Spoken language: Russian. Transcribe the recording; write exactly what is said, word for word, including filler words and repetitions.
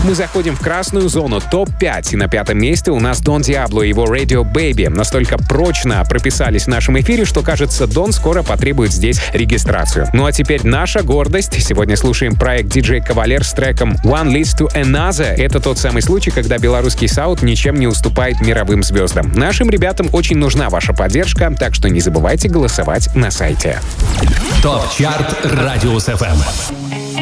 Мы заходим в красную зону топ пять. И на пятом месте у нас Дон Диабло и его Radio Baby. Настолько прочно прописались в нашем эфире, что, кажется, Дон скоро потребует здесь регистрацию. Ну а теперь наша гордость. Сегодня слушаем проект ди джей Кавалер с треком One Leads to Another. Это тот самый случай, когда белорусский саунд ничем не уступает мировым звездам. Нашим ребятам очень нужна ваша поддержка, так что не забывайте голосовать на сайте. ТОП-чарт Радиус эф эм.